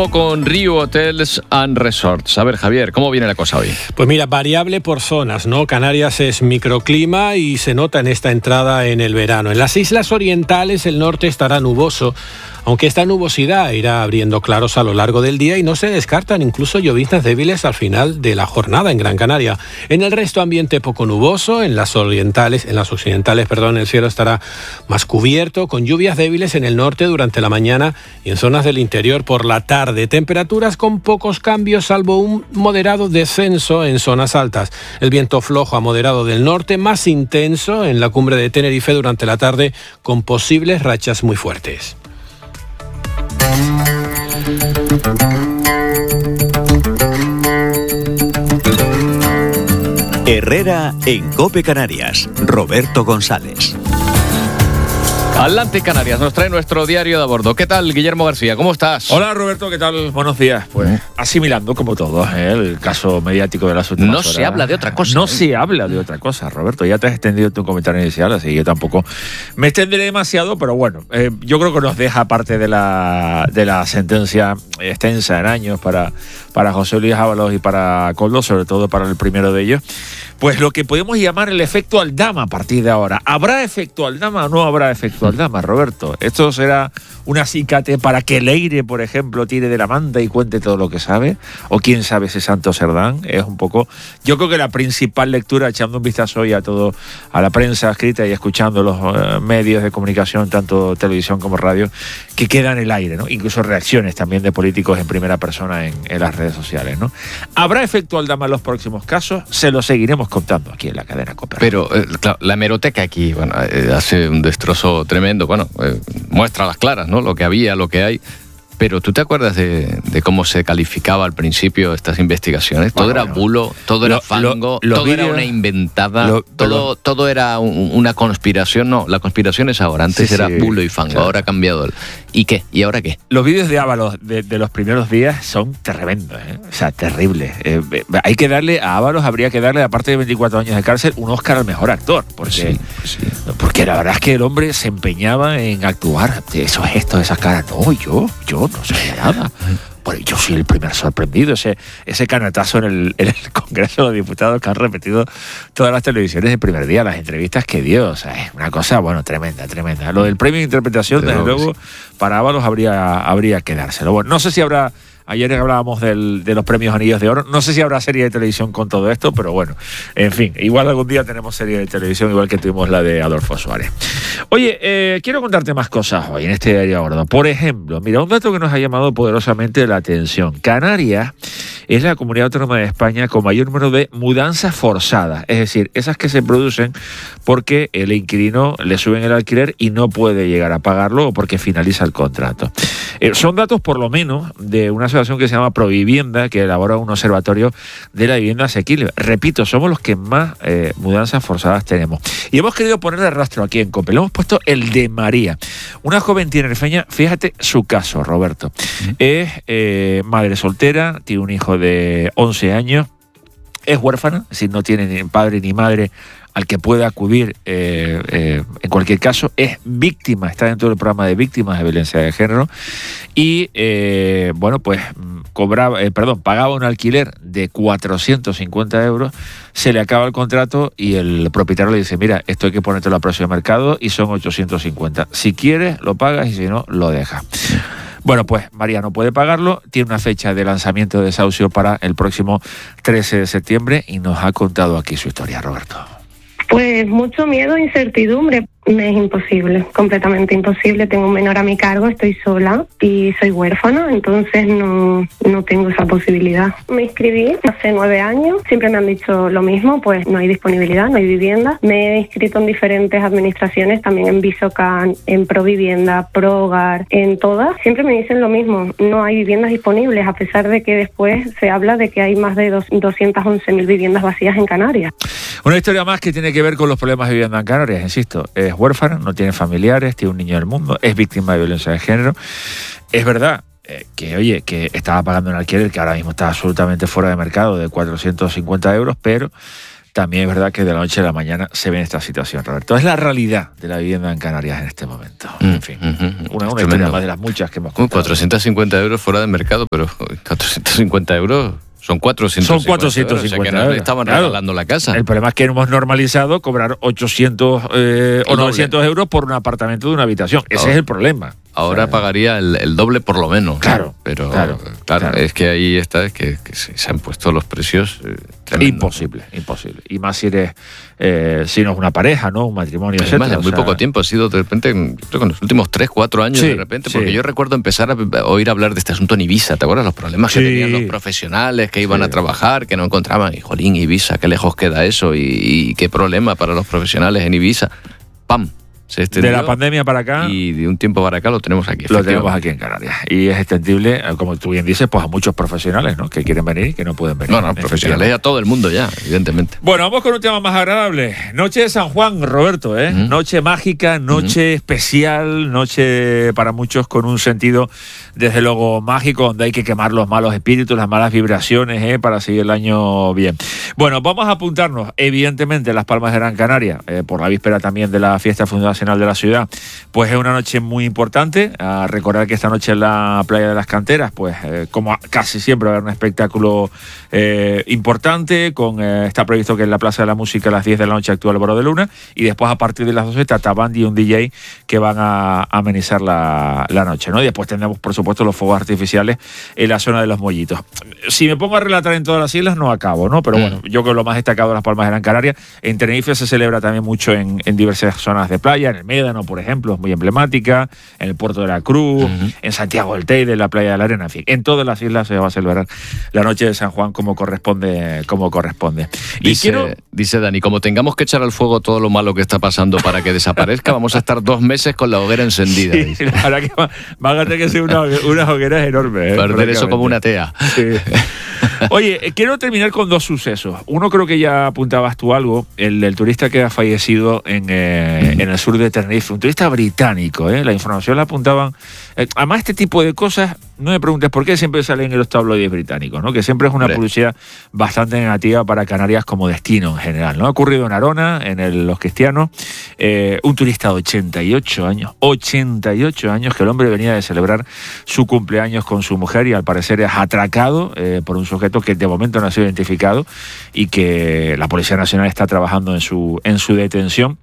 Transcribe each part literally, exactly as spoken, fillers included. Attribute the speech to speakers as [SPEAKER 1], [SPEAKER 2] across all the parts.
[SPEAKER 1] tiempo con Riu Hotels and Resorts. A ver, Javier, ¿cómo viene la cosa hoy?
[SPEAKER 2] Pues mira, variable por zonas, ¿no? Canarias es microclima y se nota en esta entrada en el verano. En las islas orientales el norte estará nuboso, aunque esta nubosidad irá abriendo claros a lo largo del día y no se descartan incluso lloviznas débiles al final de la jornada en Gran Canaria. En el resto ambiente poco nuboso, en las orientales, en las occidentales, perdón, el cielo estará más cubierto, con lluvias débiles en el norte durante la mañana y en zonas del interior por la tarde. Temperaturas con pocos cambios, salvo un moderado descenso en zonas altas. El viento flojo a moderado del norte, más intenso en la cumbre de Tenerife durante la tarde, con posibles rachas muy fuertes.
[SPEAKER 3] Herrera en COPE Canarias. Roberto González.
[SPEAKER 1] Adelante Canarias, nos trae nuestro diario de a bordo. ¿Qué tal, Guillermo García? ¿Cómo estás?
[SPEAKER 4] Hola Roberto, ¿qué tal? Buenos días. Pues asimilando como todos, ¿eh? El caso mediático de las últimas
[SPEAKER 1] No
[SPEAKER 4] horas.
[SPEAKER 1] se habla de otra cosa.
[SPEAKER 4] No
[SPEAKER 1] ¿eh?
[SPEAKER 4] se habla de otra cosa, Roberto. Ya te has extendido tu comentario inicial, así que yo tampoco me extenderé demasiado, pero bueno, eh, yo creo que nos deja parte de la, de la sentencia extensa en años para, para José Luis Ábalos y para Koldo, sobre todo para el primero de ellos. Pues lo que podemos llamar el efecto Aldama a partir de ahora. ¿Habrá efecto Aldama o no habrá efecto Aldama, Roberto? ¿Esto será un acicate para que Leire, por ejemplo, tire de la manta y cuente todo lo que sabe? ¿O quién sabe si Santos Cerdán? Es un poco... Yo creo que la principal lectura, echando un vistazo hoy a todo, a la prensa escrita y escuchando los uh, medios de comunicación, tanto televisión como radio, que queda en el aire, ¿no? Incluso reacciones también de políticos en primera persona en, en las redes sociales, ¿no? ¿Habrá efecto Aldama en los próximos casos? Se lo seguiremos contando aquí en la cadena COPE.
[SPEAKER 1] Pero eh, claro, la hemeroteca aquí bueno, eh, hace un destrozo tremendo. Bueno, eh, muestra las claras, ¿no? Lo que había, lo que hay. Pero ¿tú te acuerdas de, de cómo se calificaba al principio estas investigaciones? Todo bueno, era bulo, todo lo, era fango, lo, todo vídeos, era una inventada, lo, todo, lo, todo era un, una conspiración. No, la conspiración es ahora. Antes sí, era sí, bulo y fango, claro. Ahora ha cambiado. El, ¿y qué? ¿Y ahora qué?
[SPEAKER 4] Los vídeos de Ábalos de, de los primeros días son tremendos, ¿eh? O sea, terribles. Eh, hay que darle, a Ábalos habría que darle, aparte de veinticuatro años de cárcel, un Oscar al mejor actor. Porque, sí, sí. porque la verdad es que el hombre se empeñaba en actuar. Esos gestos, esas caras. No, yo, yo no sabía nada. Bueno, yo soy el primer sorprendido. Ese, ese canatazo en el, en el Congreso de los Diputados que han repetido todas las televisiones del primer día, las entrevistas que dio. O sea, es una cosa, bueno, tremenda, tremenda. Lo del premio de interpretación, desde luego, sí. Para Ábalos habría, habría que dárselo. Bueno, no sé si habrá... Ayer hablábamos del, de los premios Anillos de Oro. No sé si habrá serie de televisión con todo esto, pero bueno, en fin, igual algún día tenemos serie de televisión, igual que tuvimos la de Adolfo Suárez. Oye, eh, quiero contarte más cosas hoy en este diario a bordo. Por ejemplo, mira, un dato que nos ha llamado poderosamente la atención. Canarias es la comunidad autónoma de España con mayor número de mudanzas forzadas, es decir, esas que se producen porque el inquilino le suben el alquiler y no puede llegar a pagarlo o porque finaliza el contrato. Eh, son datos, por lo menos, de una asociación que se llama Provivienda, que elabora un observatorio de la vivienda asequible. Repito, somos los que más eh, mudanzas forzadas tenemos. Y hemos querido ponerle rastro aquí en COPE. Le hemos puesto el de María, una joven tinerfeña. Fíjate su caso, Roberto. Uh-huh. Es eh, madre soltera, tiene un hijo de once años, es huérfana, es decir, no tiene ni padre ni madre al que pueda acudir eh, eh, en cualquier caso. Es víctima, está dentro del programa de víctimas de violencia de género y, eh, bueno, pues cobraba, eh, perdón, pagaba un alquiler de cuatrocientos cincuenta euros, se le acaba el contrato y el propietario le dice, mira, esto hay que ponértelo a precio de mercado y son ochocientos cincuenta. Si quieres, lo pagas y si no, lo dejas. Bueno, pues María no puede pagarlo, tiene una fecha de lanzamiento de desahucio para el próximo trece de septiembre y nos ha contado aquí su historia, Roberto.
[SPEAKER 5] Pues mucho miedo e incertidumbre. Me es imposible, completamente imposible. Tengo un menor a mi cargo, estoy sola y soy huérfana, entonces no, no tengo esa posibilidad. Me inscribí hace nueve años, siempre me han dicho lo mismo, pues no hay disponibilidad, no hay vivienda. Me he inscrito en diferentes administraciones, también en Visocan, en Provivienda, Prohogar, en todas. Siempre me dicen lo mismo, no hay viviendas disponibles, a pesar de que después se habla de que hay más de doscientas once mil viviendas vacías en Canarias.
[SPEAKER 4] Una historia más que tiene que ver con los problemas de vivienda en Canarias, insisto. Es huérfana, no tiene familiares, tiene un niño del mundo, es víctima de violencia de género. Es verdad eh, que, oye, que estaba pagando un alquiler que ahora mismo está absolutamente fuera de mercado de cuatrocientos cincuenta euros, pero también es verdad que de la noche a la mañana se ve esta situación, Roberto. Es la realidad de la vivienda en Canarias en este momento. Mm, en fin, mm-hmm. una, una historia más de las muchas que hemos contado.
[SPEAKER 1] cuatrocientos cincuenta euros fuera de mercado, pero cuatrocientos cincuenta euros... Son cuatrocientos cincuenta.
[SPEAKER 4] Son cuatrocientos cincuenta.
[SPEAKER 1] Euros, o sea que no estaban claro. regalando la casa.
[SPEAKER 4] El problema es que hemos normalizado cobrar ochocientos eh, o novecientos euros por un apartamento de una habitación. Ese ahora, es el problema.
[SPEAKER 1] Ahora o sea, pagaría el, el doble por lo menos.
[SPEAKER 4] Claro.
[SPEAKER 1] Pero
[SPEAKER 4] claro,
[SPEAKER 1] claro,
[SPEAKER 4] claro.
[SPEAKER 1] es que ahí está, es que, que se, se han puesto los precios eh, tremendo.
[SPEAKER 4] Imposible, imposible. Y más si eres, eh, si no es una pareja, ¿no? Un matrimonio,
[SPEAKER 1] etcétera. Además, en muy
[SPEAKER 4] o sea,
[SPEAKER 1] poco tiempo ha sido de repente, creo que en los últimos tres, cuatro años
[SPEAKER 4] sí,
[SPEAKER 1] de repente, porque
[SPEAKER 4] sí.
[SPEAKER 1] yo recuerdo empezar a oír hablar de este asunto en Ibiza, ¿te acuerdas? Los problemas
[SPEAKER 4] sí.
[SPEAKER 1] que tenían los profesionales que iban sí. a trabajar, que no encontraban, y jolín, Ibiza, qué lejos queda eso, y, y qué problema para los profesionales en Ibiza. ¡Pam! Se
[SPEAKER 4] de la pandemia para acá.
[SPEAKER 1] Y de un tiempo para acá lo tenemos aquí.
[SPEAKER 4] Lo tenemos aquí en Canarias. Y es extendible, como tú bien dices, pues a muchos profesionales, ¿no? Que quieren venir y que no pueden venir.
[SPEAKER 1] No, no, profesionales a todo el mundo ya, evidentemente.
[SPEAKER 4] Bueno, vamos con un tema más agradable. Noche de San Juan, Roberto, ¿eh? Uh-huh. Noche mágica, noche uh-huh. especial, noche para muchos con un sentido, desde luego, mágico, donde hay que quemar los malos espíritus, las malas vibraciones, ¿eh? Para seguir el año bien. Bueno, vamos a apuntarnos, evidentemente, en Las Palmas de Gran Canaria, eh, por la víspera también de la fiesta fundacional de la ciudad, pues es una noche muy importante. A recordar que esta noche en la playa de las Canteras, pues eh, como casi siempre va a haber un espectáculo eh, importante, con eh, está previsto que en la Plaza de la Música a las diez de la noche actúa Álvaro de Luna, y después a partir de las doce Tata Bandi y un D J que van a amenizar la, la noche, ¿no? Y después tendremos, por supuesto, los fuegos artificiales en la zona de los Mollitos. Si me pongo a relatar en todas las islas, no acabo, ¿no? Pero mm. bueno, yo creo que lo más destacado de Las Palmas de Gran Canaria. En Tenerife se celebra también mucho en, en diversas zonas de playa, en el Médano, por ejemplo, es muy emblemática, en el Puerto de la Cruz, uh-huh. en Santiago del Teide, en la Playa de la Arena, en fin, en todas las islas se va a celebrar la noche de San Juan como corresponde, como corresponde. Y
[SPEAKER 1] dice,
[SPEAKER 4] quiero...
[SPEAKER 1] dice Dani, como tengamos que echar al fuego todo lo malo que está pasando para que desaparezca, vamos a estar dos meses con la hoguera encendida.
[SPEAKER 4] Sí, la verdad que van a tener que ser una, unas hogueras enormes. ¿eh?
[SPEAKER 1] Perder eso como una tea.
[SPEAKER 4] Sí. Oye, quiero terminar con dos sucesos. Uno, creo que ya apuntabas tú algo, el del turista que ha fallecido en, eh, en el sur de Tenerife, un turista británico, ¿eh? La información la apuntaban. Eh, además, este tipo de cosas, no me preguntes por qué siempre salen en los tabloides británicos, ¿no? Que siempre es una Hombre. publicidad bastante negativa para Canarias como destino en general, ¿no? Ha ocurrido en Arona, en el, Los Cristianos, eh, un turista de ochenta y ocho años, ochenta y ocho años, que el hombre venía de celebrar su cumpleaños con su mujer y al parecer es atracado eh, por un sujeto que de momento no ha sido identificado y que la Policía Nacional está trabajando en su, en su detención.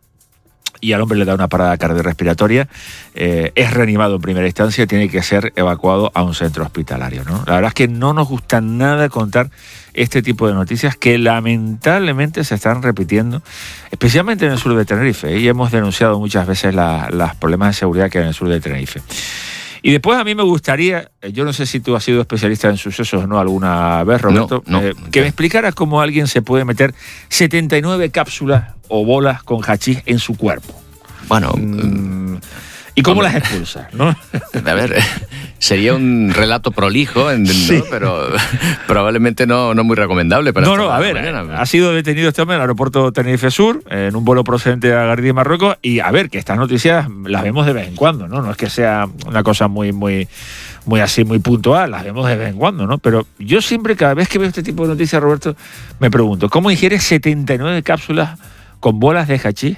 [SPEAKER 4] Y al hombre le da una parada cardiorrespiratoria, eh, es reanimado en primera instancia y tiene que ser evacuado a un centro hospitalario, ¿no? La verdad es que no nos gusta nada contar este tipo de noticias que lamentablemente se están repitiendo, especialmente en el sur de Tenerife, ¿eh? Y hemos denunciado muchas veces la, los problemas de seguridad que hay en el sur de Tenerife. Y después a mí me gustaría, yo no sé si tú has sido especialista en sucesos o no alguna vez, Roberto,
[SPEAKER 1] no, no,
[SPEAKER 4] eh, que me explicaras cómo alguien se puede meter setenta y nueve cápsulas o bolas con hachís en su cuerpo.
[SPEAKER 1] Bueno...
[SPEAKER 4] Mm, ¿y cómo
[SPEAKER 1] hombre,
[SPEAKER 4] las expulsa? ¿No?
[SPEAKER 1] A ver, sería un relato prolijo, ¿no? Sí. Pero probablemente no, no muy recomendable para
[SPEAKER 4] No, no, a ver, mañana. Ha sido detenido este hombre en el aeropuerto Tenerife Sur, en un vuelo procedente a Gardí, Marruecos, y a ver, que estas noticias las vemos de vez en cuando, ¿no? No es que sea una cosa muy, muy, muy así, muy puntual, las vemos de vez en cuando, ¿no? Pero yo siempre, cada vez que veo este tipo de noticias, Roberto, me pregunto, ¿cómo ingieres setenta y nueve cápsulas con bolas de hachís?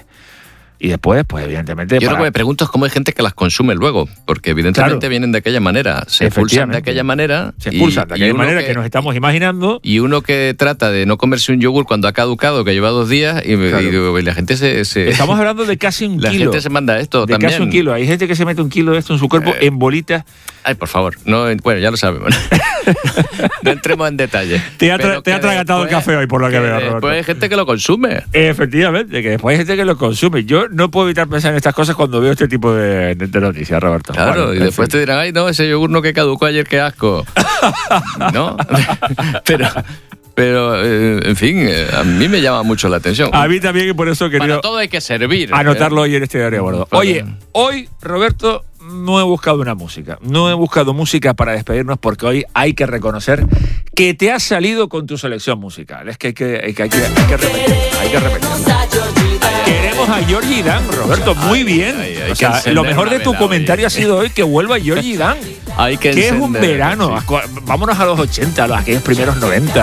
[SPEAKER 4] Y después, pues evidentemente...
[SPEAKER 1] Yo
[SPEAKER 4] para...
[SPEAKER 1] lo que me pregunto es cómo hay gente que las consume luego, porque evidentemente claro. vienen de aquella manera, se expulsan de aquella manera...
[SPEAKER 4] Se expulsan y, de aquella manera que, que nos estamos imaginando...
[SPEAKER 1] Y uno que trata de no comerse un yogur cuando ha caducado, que lleva dos días, y, claro. y, y la gente se, se...
[SPEAKER 4] Estamos hablando de casi un
[SPEAKER 1] la
[SPEAKER 4] kilo.
[SPEAKER 1] La gente se manda esto
[SPEAKER 4] de
[SPEAKER 1] también.
[SPEAKER 4] casi un kilo. Hay gente que se mete un kilo de esto en su cuerpo eh... en bolitas...
[SPEAKER 1] Ay, por favor, no, bueno, ya lo sabemos. No entremos en detalle.
[SPEAKER 4] Te ha, tra- te ha tragatado el café hoy, por lo que, que veo, Roberto.
[SPEAKER 1] Después hay gente que lo consume.
[SPEAKER 4] Efectivamente, que después hay gente que lo consume. Yo no puedo evitar pensar en estas cosas cuando veo este tipo de, de, de noticias, Roberto.
[SPEAKER 1] Claro,
[SPEAKER 4] bueno,
[SPEAKER 1] y después fin. te dirán, ay, no, ese yogur no que caducó ayer, qué asco. ¿No? Pero... Pero, eh, en fin, eh, a mí me llama mucho la atención.
[SPEAKER 4] A mí también, y por eso quería...
[SPEAKER 1] Para todo hay que servir.
[SPEAKER 4] Anotarlo ¿eh? hoy en este diario de bordo. Oye, hoy, Roberto, no he buscado una música. No he buscado música para despedirnos porque hoy hay que reconocer que te has salido con tu selección musical. Es que hay que, hay que, hay que, hay que repetir. Hay que repetir. Queremos a Georgie Dan, Roberto, muy bien. Ay, ay, o sea, lo mejor de tu comentario hoy. ha sido hoy que vuelva Georgie Dan.
[SPEAKER 1] Hay que
[SPEAKER 4] que es un verano. Sí. Vámonos a los ochenta, a los aquellos primeros noventa.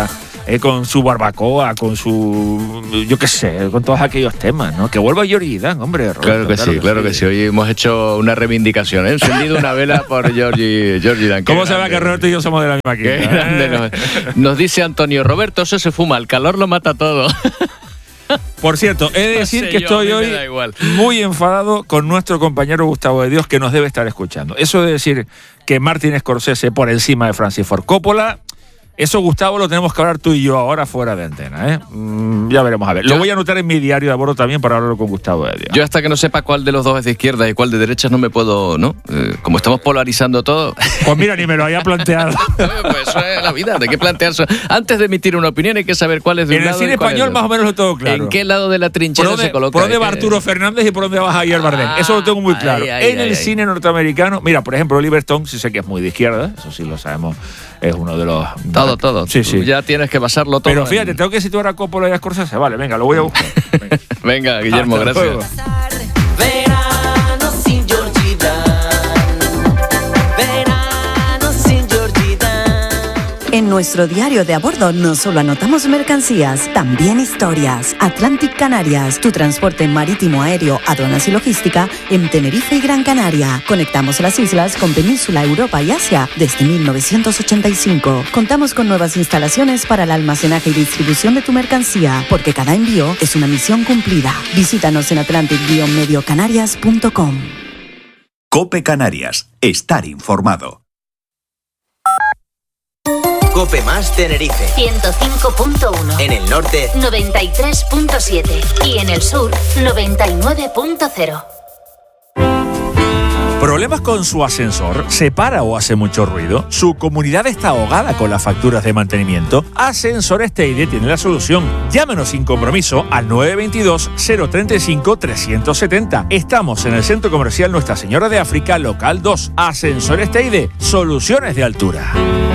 [SPEAKER 4] eh, con su barbacoa, con su, yo qué sé, con todos aquellos temas, ¿no? Que vuelva Georgie Dan, hombre. Roberto,
[SPEAKER 1] claro que claro sí, que claro sí. que sí. Hoy hemos hecho una reivindicación, ¿eh? Encendido una vela por Georgie, Georgie Dan.
[SPEAKER 4] ¿Cómo se ve que Roberto y yo somos de la misma quinta?
[SPEAKER 1] Grande, nos, nos dice Antonio, Roberto, eso se fuma, el calor lo mata todo.
[SPEAKER 4] Por cierto, he de decir
[SPEAKER 1] no sé
[SPEAKER 4] que
[SPEAKER 1] yo,
[SPEAKER 4] estoy hoy muy enfadado con nuestro compañero Gustavo de Dios, que nos debe estar escuchando. Eso de decir que Martin Scorsese por encima de Francis Ford Coppola, eso, Gustavo, lo tenemos que hablar tú y yo ahora fuera de antena, ¿eh? Mm, ya veremos a ver. Yo, lo voy a anotar en mi diario de a bordo también para hablarlo con Gustavo de Dios.
[SPEAKER 1] Yo hasta que no sepa cuál de los dos es de izquierda y cuál de derecha no me puedo, ¿no? Eh, como estamos polarizando todo...
[SPEAKER 4] Pues mira, ni me lo había planteado.
[SPEAKER 1] Pues eso es la vida, hay que plantearse. Antes de emitir una opinión hay que saber cuál es de un lado.
[SPEAKER 4] En el cine español más o menos lo tengo claro.
[SPEAKER 1] ¿En qué lado de la trinchera
[SPEAKER 4] dónde,
[SPEAKER 1] se coloca?
[SPEAKER 4] Por dónde va
[SPEAKER 1] que...
[SPEAKER 4] Arturo Fernández y por dónde va Javier Bardem. Ah, eso lo tengo muy claro. Ay, ay, en ay, el ay. cine norteamericano, mira, por ejemplo, Oliver Stone, sí sé que es muy de izquierda, eso sí lo sabemos, es uno de los...
[SPEAKER 1] Todo, todo.
[SPEAKER 4] Sí, sí.
[SPEAKER 1] Ya tienes que basarlo todo.
[SPEAKER 4] Pero fíjate, en... tengo que situar a Coppola y a Scorsese. Vale, venga, lo voy a buscar. Venga,
[SPEAKER 1] venga Guillermo,
[SPEAKER 4] hasta
[SPEAKER 1] gracias.
[SPEAKER 4] Luego.
[SPEAKER 6] Verano sin Georgie Dan. Verano sin Georgie Dan.
[SPEAKER 7] En nuestro diario de a bordo no solo anotamos mercancías, también historias. Atlantic Canarias, tu transporte marítimo, aéreo, aduanas y logística en Tenerife y Gran Canaria. Conectamos las islas con Península, Europa y Asia desde mil novecientos ochenta y cinco. Contamos con nuevas instalaciones para el almacenaje y distribución de tu mercancía, porque cada envío es una misión cumplida. Visítanos en atlantic medio canarias punto com.
[SPEAKER 3] COPE Canarias. Estar informado.
[SPEAKER 8] COPE más Tenerife
[SPEAKER 9] ciento cinco punto uno.
[SPEAKER 8] En el norte
[SPEAKER 9] noventa y tres punto siete y en el sur noventa y nueve punto cero.
[SPEAKER 4] ¿Problemas con su ascensor? ¿Se para o hace mucho ruido? ¿Su comunidad está ahogada con las facturas de mantenimiento? Ascensores Teide tiene la solución. Llámenos sin compromiso al nueve dos dos, cero tres cinco, tres siete cero. Estamos en el Centro Comercial Nuestra Señora de África, local dos. Ascensores Teide, soluciones de altura.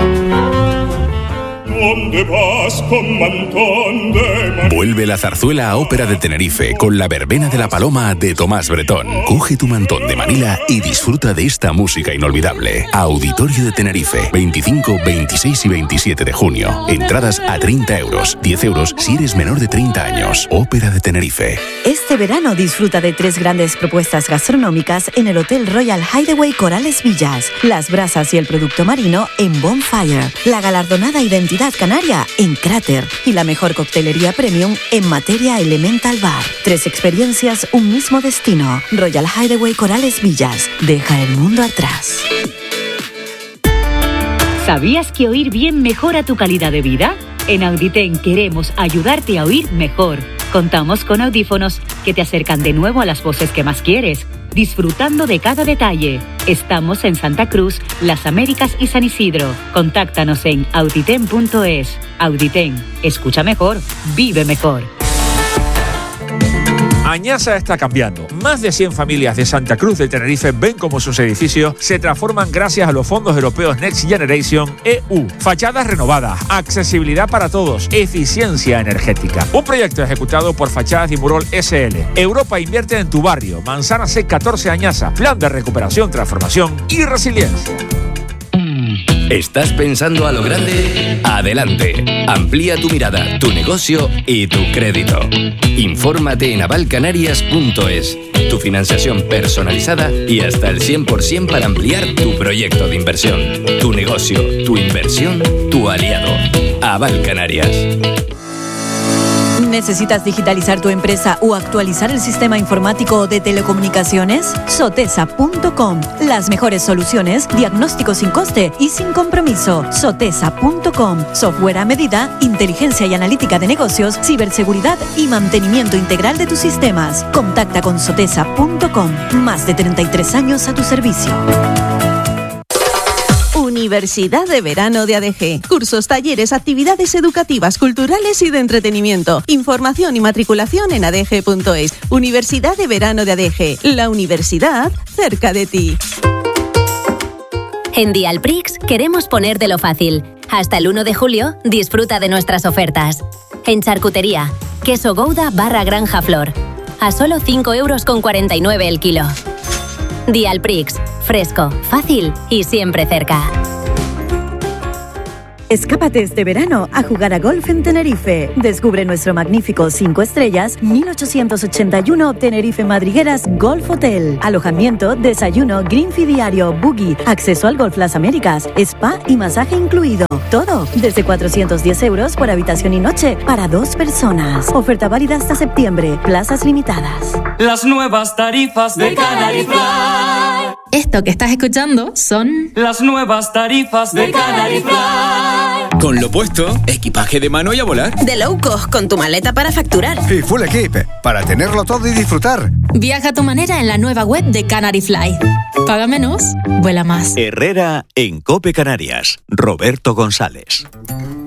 [SPEAKER 10] Vuelve la zarzuela a Ópera de Tenerife con la verbena de la Paloma de Tomás Bretón. Coge tu mantón de Manila y disfruta de esta música inolvidable. Auditorio de Tenerife, veinticinco, veintiséis y veintisiete de junio. Entradas a treinta euros, diez euros si eres menor de treinta años. Ópera de Tenerife.
[SPEAKER 7] Este verano disfruta de tres grandes propuestas gastronómicas en el Hotel Royal Hideaway Corales Villas. Las brasas y el producto marino en Bonfire. La galardonada identidad canaria en Cráter y la mejor coctelería premium en Materia Elemental Bar. Tres experiencias, un mismo destino. Royal Hideaway Corales Villas. Deja el mundo atrás.
[SPEAKER 11] ¿Sabías que oír bien mejora tu calidad de vida? En Auditen queremos ayudarte a oír mejor. Contamos con audífonos que te acercan de nuevo a las voces que más quieres, disfrutando de cada detalle. Estamos en Santa Cruz, Las Américas y San Isidro. Contáctanos en auditen punto es. Auditen, escucha mejor, vive mejor.
[SPEAKER 4] Añasa está cambiando. Más de cien familias de Santa Cruz de Tenerife ven cómo sus edificios se transforman gracias a los fondos europeos Next Generation E U. Fachadas renovadas, accesibilidad para todos, eficiencia energética. Un proyecto ejecutado por Fachadas y Murol S L. Europa invierte en tu barrio. Manzana C catorce Añasa. Plan de recuperación, transformación y resiliencia.
[SPEAKER 12] ¿Estás pensando a lo grande? Adelante. Amplía tu mirada, tu negocio y tu crédito. Infórmate en avalcanarias punto es. Tu financiación personalizada y hasta el cien por ciento para ampliar tu proyecto de inversión. Tu negocio, tu inversión, tu aliado. Aval Canarias.
[SPEAKER 7] ¿Necesitas digitalizar tu empresa o actualizar el sistema informático de telecomunicaciones? Sotesa punto com. Las mejores soluciones, diagnóstico sin coste y sin compromiso. Sotesa punto com. Software a medida, inteligencia y analítica de negocios, ciberseguridad y mantenimiento integral de tus sistemas. Contacta con Sotesa punto com. Más de treinta y tres años a tu servicio.
[SPEAKER 13] Universidad de Verano de A D G. Cursos, talleres, actividades educativas, culturales y de entretenimiento. Información y matriculación en a d g punto es. Universidad de Verano de A D G. La universidad cerca de ti.
[SPEAKER 14] En Dialprix queremos ponértelo fácil. Hasta el uno de julio, disfruta de nuestras ofertas. En charcutería, queso Gouda barra Granja Flor. A solo cinco euros con cuarenta y nueve el kilo. Dialprix. Fresco, fácil y siempre cerca.
[SPEAKER 7] Escápate este verano a jugar a golf en Tenerife. Descubre nuestro magnífico cinco estrellas mil ochocientos ochenta y uno Tenerife Madrigueras Golf Hotel. Alojamiento, desayuno, green fee diario, buggy, acceso al Golf Las Américas, spa y masaje incluido. Todo desde cuatrocientos diez euros por habitación y noche para dos personas. Oferta válida hasta septiembre. Plazas limitadas.
[SPEAKER 6] Las nuevas tarifas de Canary Fly.
[SPEAKER 15] Esto que estás escuchando son
[SPEAKER 6] las nuevas tarifas de Canary Fly.
[SPEAKER 16] Con lo puesto, equipaje de mano y a volar.
[SPEAKER 17] De low cost con tu maleta para facturar.
[SPEAKER 18] Y full equip para tenerlo todo y disfrutar.
[SPEAKER 15] Viaja a tu manera en la nueva web de Canary Fly. Paga menos, vuela más.
[SPEAKER 3] Herrera en COPE Canarias. Roberto González.